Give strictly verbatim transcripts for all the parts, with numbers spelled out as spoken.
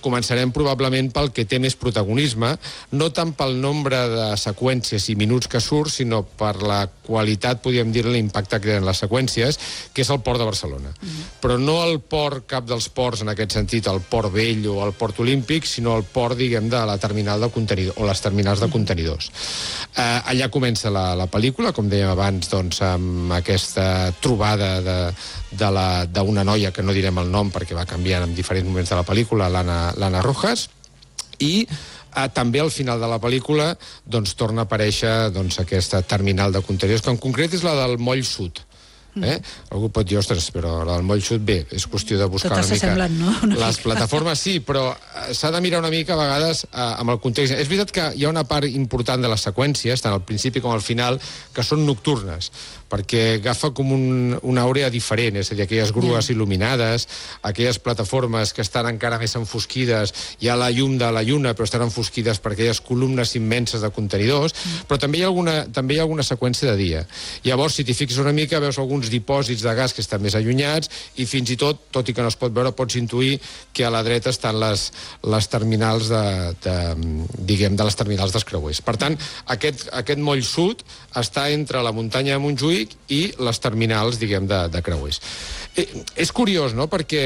començarem probablement pel que té més protagonisme, no tant pel nombre de seqüències i minuts que surt, sinó per la qualitat, podríem dir, l'impacte que tenen les seqüències, que és el port de Barcelona. Mm. Però no el port, cap dels ports en aquest sentit, el port vell o el port olímpic, sinó el port, diguem, de la terminal de contenidor, o les terminals de contenidors. Eh, allà comença la, la pel·lícula, com dèiem abans, doncs, amb aquesta trobada de, de la, d'una noia, que no direm el nom perquè va canviant en diferents moments de la pel·lícula, l'Anna Rojas, i eh, també al final de la pel·lícula doncs, torna a aparèixer doncs, aquesta terminal de contenidors, que en concret és la del Moll Sud. Eh? Algú pot dir, ostres, però la del Moll Sud, bé, és qüestió de buscar Totes una mica... s'assemblen, no? Una les mica. plataformes sí, però s'ha de mirar una mica a vegades eh, amb el context. És veritat que hi ha una part important de les seqüències, tant al principi com al final, que són nocturnes, perquè agafa com un, una àurea diferent, és a dir, aquelles grues yeah. il·luminades, aquelles plataformes que estan encara més enfosquides, hi ha la llum de la lluna, però estan enfosquides per aquelles columnes immenses de contenidors, mm. però també hi, ha alguna, també hi ha alguna seqüència de dia. Llavors, si t'hi fixes una mica, veus alguns dipòsits de gas que estan més allunyats i fins i tot, tot i que no es pot veure, pots intuir que a la dreta estan les, les terminals de, de, diguem, de les terminals dels creuers. Per tant, aquest, aquest Moll Sud està entre la muntanya de Montjuïc i les terminals, diguem, de, de creuers. Eh, és curiós, no?, perquè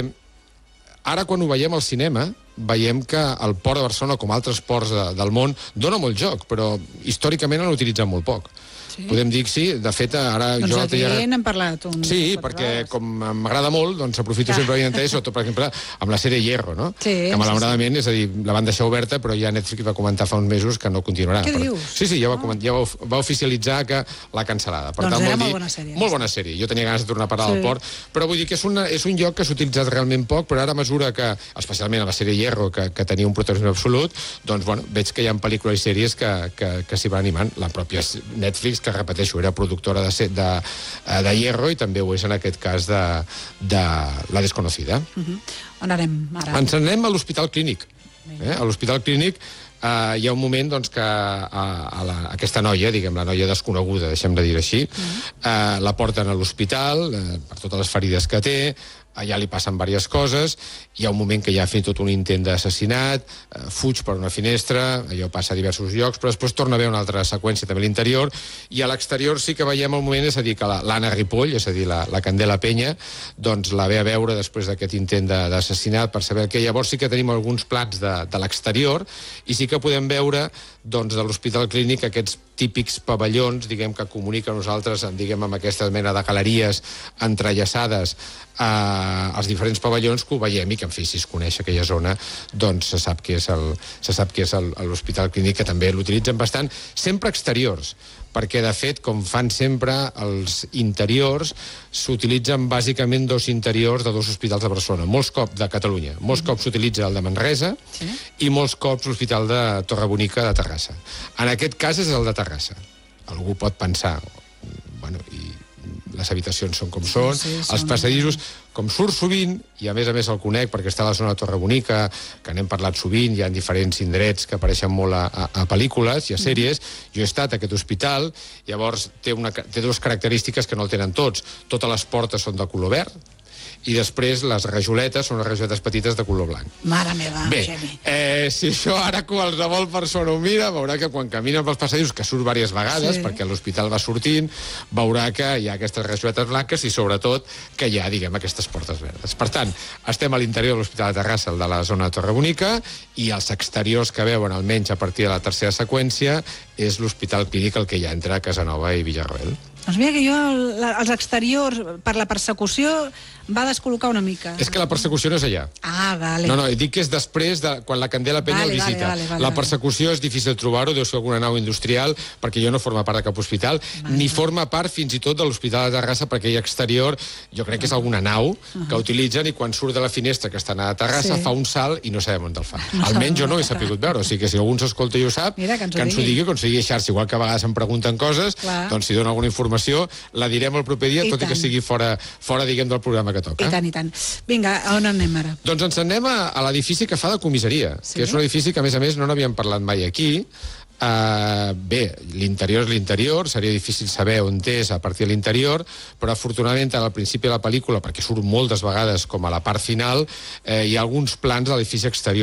ara quan ho veiem al cinema veiem que el port de Barcelona, com altres ports de, del món, dona molt joc, però històricament l'han utilitzat molt poc. Sí. Podem dir que sí, de fet ara... Doncs jo aquí ja... n'hem parlat. Un... Sí, perquè com m'agrada molt, doncs aprofito ja. sempre d'intentar, sobretot, per exemple, amb la sèrie Hierro, no? Sí, que malauradament, sí, sí. és a dir, la van deixar oberta, però ja Netflix va comentar fa uns mesos que no continuarà. Què per... dius? Sí, sí, ja, va, oh. ja va, va oficialitzar que l'ha cancel·lada. Per doncs tant, era dir... molt bona sèrie. Molt bona sèrie. Jo tenia ganes de tornar a parlar sí. del port, però vull dir que és, una, és un lloc que s'ha utilitzat realment poc, però ara a mesura que, especialment a la sèrie Hierro, que, que tenia un protagonisme absolut, doncs, bueno, veig que hi ha pel·lícules i sèries que, que, que s'hi van animant. La pròpia Netflix, que repeteixo, era productora de, de, de Hierro i també ho és en aquest cas de, de La Desconocida. Uh-huh. On anem ara? Ens anem a l'Hospital Clínic. Eh? A l'Hospital Clínic eh, hi ha un moment doncs, que a, a la, aquesta noia, diguem, la noia desconeguda, deixem de dir així, uh-huh. eh, la porten a l'hospital eh, per totes les ferides que té, allà li passen diverses coses, hi ha un moment que ja ha fet tot un intent d'assassinat, eh, fuig per una finestra, allò passa a diversos llocs, però després torna a haver una altra seqüència també a l'interior, i a l'exterior sí que veiem el moment, és a dir, que l'Anna Ripoll, és a dir, la, la Candela Penya, doncs la ve a veure després d'aquest intent d'assassinat, per saber que llavors sí que tenim alguns plats de, de l'exterior, i sí que podem veure doncs, de l'Hospital Clínic aquests típics pavellons, diguem, que comuniquen nosaltres, diguem, amb aquesta mena de galeries entrellaçades eh, als diferents pavellons, que ho veiem i que, en fi, si es coneix aquella zona, doncs se sap que és el, se sap que és l'Hospital Clínic, que també l'utilitzen bastant, sempre exteriors, perquè, de fet, com fan sempre, els interiors s'utilitzen bàsicament dos interiors de dos hospitals de Barcelona, molts cops de Catalunya, molts cops s'utilitza el de Manresa sí. i molts cops l'Hospital de Torrebonica de Terrassa. En aquest cas és el de Terrassa. Algú pot pensar, bueno, i les habitacions són com són, sí, sí, els passadissos, com surt sovint, i a més a més el conec perquè està a la zona de Torrebonica, que n'hem parlat sovint, hi ha diferents indrets que apareixen molt a, a, a pel·lícules i a sèries, jo he estat a aquest hospital, llavors té, una, té dues característiques que no el tenen tots, totes les portes són de color verd, i després les rajoletes són les rajoletes petites de color blanc. Mare meva, Bé, Gemi. eh, si això ara qualsevol persona ho mira, veurà que quan camina pels passadissos, que surt diverses vegades, sí. perquè l'hospital va sortint, veurà que hi ha aquestes rajoletes blanques i, sobretot, que hi ha, diguem, aquestes portes verdes. Per tant, estem a l'interior de l'Hospital de Terrassa, el de la zona de Torrebonica, i els exteriors que veuen, almenys a partir de la tercera seqüència, és l'Hospital Clínic el que hi ha entre Casanova i Villarroel. Doncs mira que jo els exteriors, per la persecució, va descol·locar una mica. És que la persecució no és allà. Ah, vale. No, no, dic que és després de quan la Candela Penya vale, el visita. Vale, vale, vale, la persecució és difícil trobar-ho, deu ser alguna nau industrial, perquè jo no forma part de cap hospital, vale, ni forma part fins i tot de l'Hospital de Terrassa, perquè hi ha exterior, jo crec que és alguna nau uh-huh. que utilitzen, i quan surt de la finestra que estan a Terrassa sí. fa un salt i no sabem on el fa. No Almenys jo no ho he sabut veure, o sigui que si algú ens escolta i ho sap, Mira, que ens ho que digui, que ens ho digui a xarxa, igual que a vegades em pregunten coses, Clar. doncs si dona alguna informació, la direm el proper dia, I tot tant. i que sigui fora, fora diguem, del programa que toca. I tant, i tant. Vinga, on anem ara? Doncs ens anem a, a l'edifici que fa de comissaria, sí? que és un edifici que, a més a més, no n'havíem parlat mai aquí. Uh, bé, l'interior és l'interior, seria difícil saber on és a partir de l'interior, però afortunadament al principi de la pel·lícula, perquè surt moltes vegades com a la part final, eh, hi ha alguns plans de l'edifici exterior